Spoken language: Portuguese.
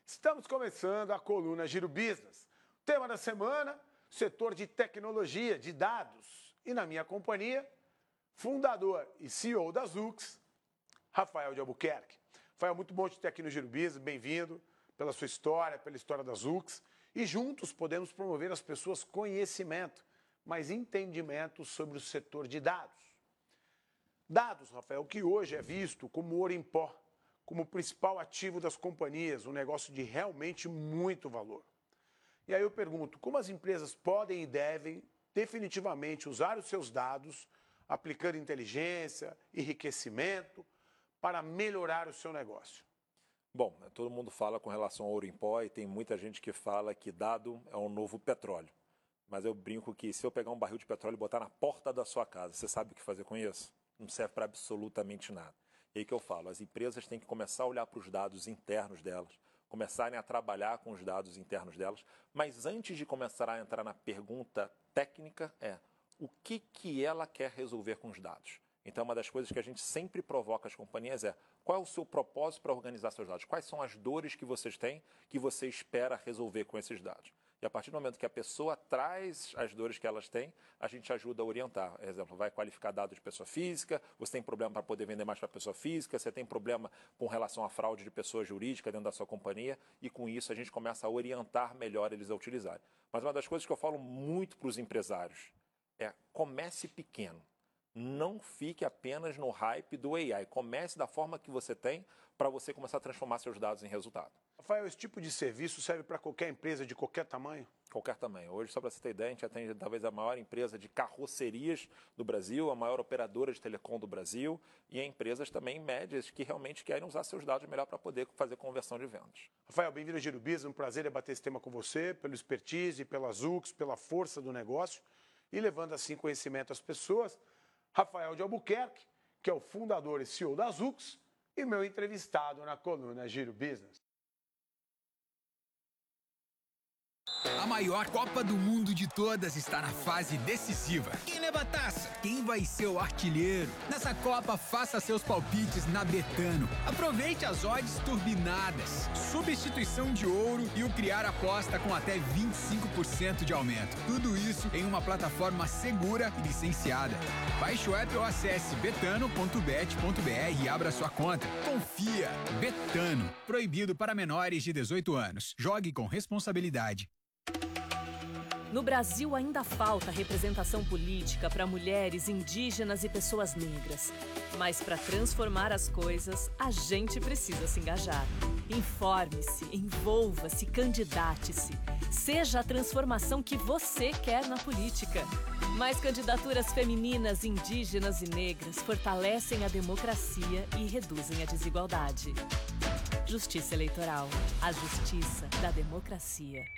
Estamos começando a coluna Giro Business. Tema da semana, setor de tecnologia, de dados. E na minha companhia, fundador e CEO da Zux, Rafael de Albuquerque. Rafael, muito bom te ter aqui no Giro Business, bem-vindo pela sua história, pela história da Zux. E juntos podemos promover às pessoas conhecimento, mas entendimento sobre o setor de dados. Dados, Rafael, que hoje é visto como ouro em pó, como o principal ativo das companhias, um negócio de realmente muito valor. E aí eu pergunto, como as empresas podem e devem definitivamente usar os seus dados, aplicando inteligência, enriquecimento, para melhorar o seu negócio? Bom, todo mundo fala com relação ao ouro em pó e tem muita gente que fala que dado é um novo petróleo. Mas eu brinco que se eu pegar um barril de petróleo e botar na porta da sua casa, você sabe o que fazer com isso? Não serve para absolutamente nada. E aí que eu falo, as empresas têm que começar a olhar para os dados internos delas, começarem a trabalhar com os dados internos delas, mas antes de começar a entrar na pergunta técnica o que ela quer resolver com os dados. Então, uma das coisas que a gente sempre provoca as companhias é qual é o seu propósito para organizar seus dados? Quais são as dores que vocês têm que você espera resolver com esses dados? E a partir do momento que a pessoa traz as dores que elas têm, a gente ajuda a orientar. Por exemplo, vai qualificar dados de pessoa física, você tem problema para poder vender mais para pessoa física, você tem problema com relação à fraude de pessoa jurídica dentro da sua companhia, e com isso a gente começa a orientar melhor eles a utilizarem. Mas uma das coisas que eu falo muito para os empresários é comece pequeno. Não fique apenas no hype do AI. Comece da forma que você tem para você começar a transformar seus dados em resultado. Rafael, esse tipo de serviço serve para qualquer empresa de qualquer tamanho? Qualquer tamanho. Hoje, só para você ter ideia, a gente atende talvez a maior empresa de carrocerias do Brasil, a maior operadora de telecom do Brasil e empresas também médias que realmente querem usar seus dados melhor para poder fazer conversão de vendas. Rafael, bem-vindo ao Giro Business, um prazer debater esse tema com você, pelo expertise, pela Zux, pela força do negócio e levando assim conhecimento às pessoas. Rafael de Albuquerque, que é o fundador e CEO da Zux, e meu entrevistado na coluna Giro Business. A maior Copa do Mundo de todas está na fase decisiva. Quem leva a taça? Quem vai ser o artilheiro? Nessa Copa, faça seus palpites na Betano. Aproveite as odds turbinadas, substituição de ouro e o criar aposta com até 25% de aumento. Tudo isso em uma plataforma segura e licenciada. Baixe o app ou acesse betano.bet.br e abra sua conta. Confia! Betano. Proibido para menores de 18 anos. Jogue com responsabilidade. No Brasil, ainda falta representação política para mulheres, indígenas e pessoas negras. Mas para transformar as coisas, a gente precisa se engajar. Informe-se, envolva-se, candidate-se. Seja a transformação que você quer na política. Mais candidaturas femininas, indígenas e negras fortalecem a democracia e reduzem a desigualdade. Justiça Eleitoral. A justiça da democracia.